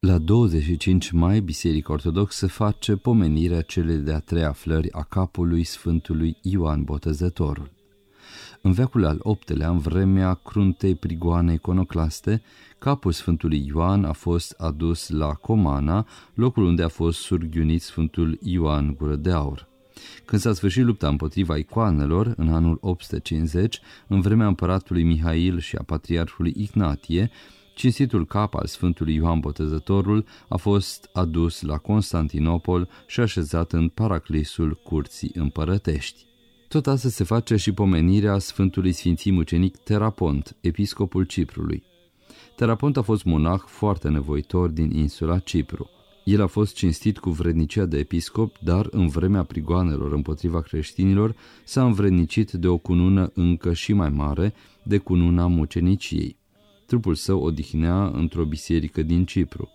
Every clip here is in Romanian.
La 25 mai, Biserica Ortodoxă face pomenirea celei de-a treia flări a capului Sfântului Ioan Botezătorul. În veacul al VIII-lea, în vremea cruntei prigoane iconoclaste, capul Sfântului Ioan a fost adus la Comana, locul unde a fost surghiunit Sfântul Ioan Gură de Aur. Când s-a sfârșit lupta împotriva icoanelor, în anul 850, în vremea împăratului Mihail și a patriarhului Ignatie, cinstitul cap al Sfântului Ioan Botezătorul a fost adus la Constantinopol și așezat în paraclisul curții împărătești. Tot astăzi se face și pomenirea Sfântului Sfinții Mucenic Terapont, episcopul Ciprului. Terapont a fost monah foarte nevoitor din insula Cipru. El a fost cinstit cu vrednicia de episcop, dar în vremea prigoanelor împotriva creștinilor s-a învrednicit de o cunună încă și mai mare, de cununa muceniciei. Trupul său odihnea într-o biserică din Cipru.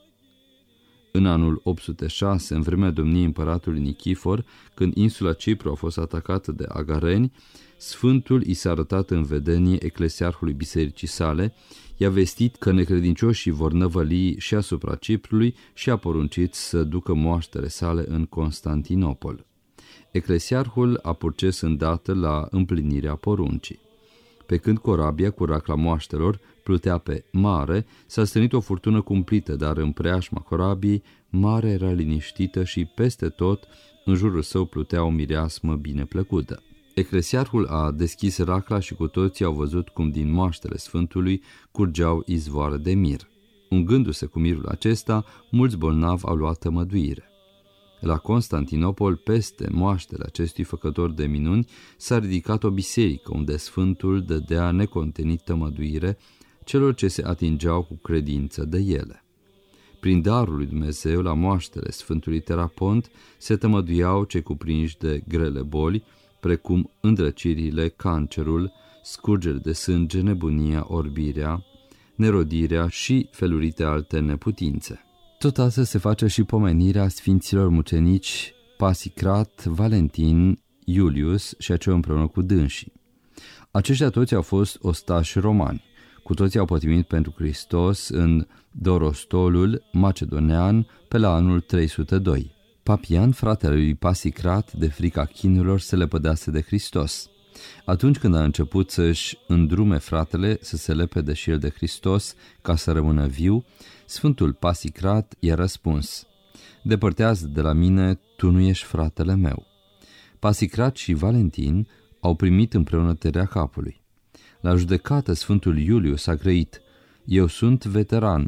În anul 806, în vremea domniei împăratului Nichifor, când insula Cipru a fost atacată de agareni, Sfântul i s-a arătat în vedenie eclesiarhului bisericii sale, i-a vestit că necredincioșii vor năvăli și asupra Ciprului și a poruncit să ducă moaștele sale în Constantinopol. Eclesiarhul a purces îndată la împlinirea poruncii. Pe când corabia cu racla moaștelor plutea pe mare, s-a strânit o furtună cumplită, dar în preajma corabiei, marea era liniștită și peste tot, în jurul său plutea o mireasmă bine plăcută. Eclesiarhul a deschis racla și cu toții au văzut cum din moaștele Sfântului curgeau izvoare de mir. Ungându-se cu mirul acesta, mulți bolnavi au luat tămăduire. La Constantinopol, peste moaștele acestui făcător de minuni, s-a ridicat o biserică unde Sfântul dădea necontenit tămăduire celor ce se atingeau cu credință de ele. Prin darul lui Dumnezeu, la moaștele Sfântului Terapont se tămăduiau cei cuprinși de grele boli, precum îndrăcirile, cancerul, scurgeri de sânge, nebunia, orbirea, nerodirea și felurite alte neputințe. Tot astăzi se face și pomenirea sfinților mucenici Pasicrat, Valentin, Iulius și aceia împreună cu dânsii. Aceștia toți au fost ostași romani. Cu toții au pătimit pentru Hristos în Dorostolul macedonean pe la anul 302. Papian, fratele lui Pasicrat, de frica chinurilor, se lepădase de Hristos. Atunci când a început să-și îndrume fratele să se lepede și el de Hristos ca să rămână viu, Sfântul Pasicrat i-a răspuns: "Depărtează de la mine, tu nu ești fratele meu." Pasicrat și Valentin au primit împreună tăria capului. La judecată, Sfântul Iulius a grăit: "Eu sunt veteran,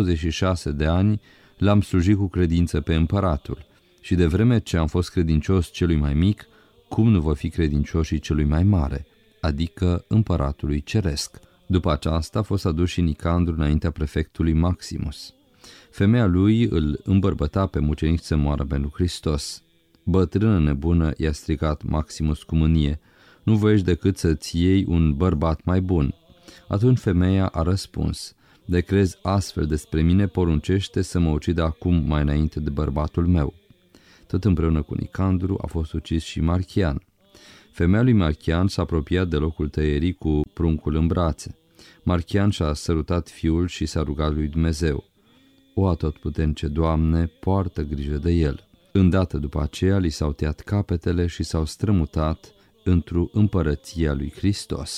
26 de ani l-am slujit cu credință pe împăratul și de vreme ce am fost credincios celui mai mic, cum nu voi fi credincios și celui mai mare, adică împăratului ceresc?" După aceasta a fost adus și Nicandru înaintea prefectului Maximus. Femeia lui îl îmbărbăta pe mucenic să moară pentru Hristos. Bătrână nebună, i-a strigat Maximus cu mânie: "Nu voiești decât să-ți iei un bărbat mai bun." Atunci femeia a răspuns: "De crezi astfel despre mine, poruncește să mă ucidă acum mai înainte de bărbatul meu." Tot împreună cu Nicandru a fost ucis și Marchian. Femeia lui Marchian s-a apropiat de locul tăierii cu pruncul în brațe. Marchian și-a sărutat fiul și s-a rugat lui Dumnezeu: "O atotputernice Doamne, poartă grijă de el." Îndată după aceea li s-au tăiat capetele și s-au strămutat într-o împărăția lui Hristos.